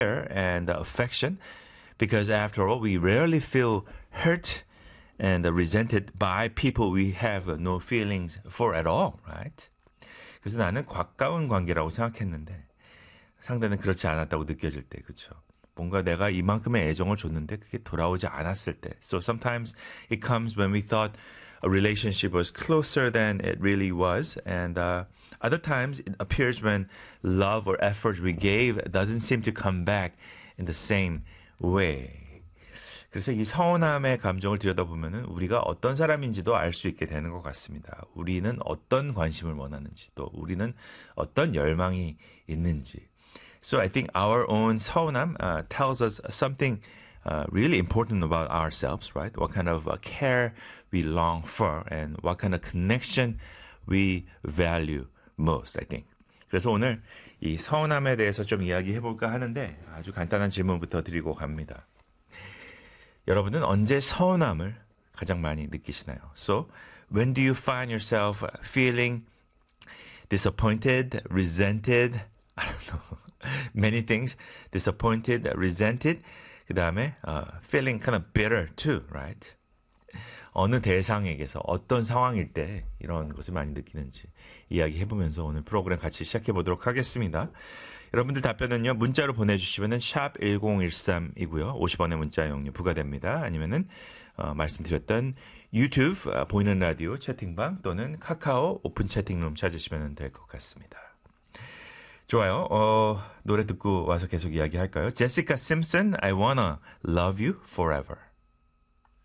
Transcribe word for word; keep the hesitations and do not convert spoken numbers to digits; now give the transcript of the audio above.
care and affection because after all, we rarely feel hurt and resented by people we have no feelings for at all, right? 그래서 나는 가까운 관계라고 생각했는데 상대는 그렇지 않았다고 느껴질 때, 그렇죠? 뭔가 내가 이만큼의 애정을 줬는데 그게 돌아오지 않았을 때. So sometimes it comes when we thought a relationship was closer than it really was. And uh, other times it appears when love or effort we gave doesn't seem to come back in the same way. 그래서 이 서운함의 감정을 들여다보면은 우리가 어떤 사람인지도 알 수 있게 되는 것 같습니다. 우리는 어떤 관심을 원하는지, 또 우리는 어떤 열망이 있는지. So I think our own 서운함 uh, tells us something uh, really important about ourselves, right? What kind of uh, care we long for and what kind of connection we value most, I think. 그래서 오늘 이 서운함에 대해서 좀 이야기해볼까 하는데 아주 간단한 질문부터 드리고 갑니다. 여러분은 언제 서운함을 가장 많이 느끼시나요? So, when do you find yourself feeling disappointed, resented, I don't know, many things, disappointed, resented, 그 다음에 uh, feeling kind of bitter too, right? 어느 대상에게서 어떤 상황일 때 이런 것을 많이 느끼는지 이야기해보면서 오늘 프로그램 같이 시작해보도록 하겠습니다. 여러분들 답변은요, 문자로 보내주시면은 샵 일공일삼이고요. 오십 원의 문자 이용료 부과됩니다. 아니면은, 어, 말씀드렸던 유튜브, 어, 보이는 라디오 채팅방 또는 카카오 오픈 채팅룸 찾으시면 될 것 같습니다. 좋아요. 어, 노래 듣고 와서 계속 이야기할까요? 제시카 심슨, I wanna love you forever.